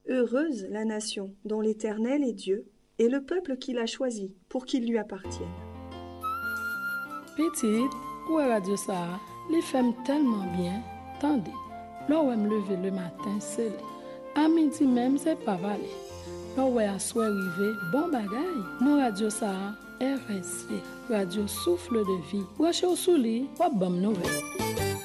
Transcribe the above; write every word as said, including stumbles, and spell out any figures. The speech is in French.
Heureuse la nation dont l'Éternel est Dieu, et le peuple qu'il a choisi pour qu'il lui appartienne. Petite, où est Radio ça? Les femmes tellement bien. Tendez, là où me lever le matin, c'est à midi même, c'est pas valé. Là où à soir arrivé, bon bagaille. Nous Radio ça, R S V, Radio Souffle de Vie. Ou à sous lit, ou à bonne nouvelle.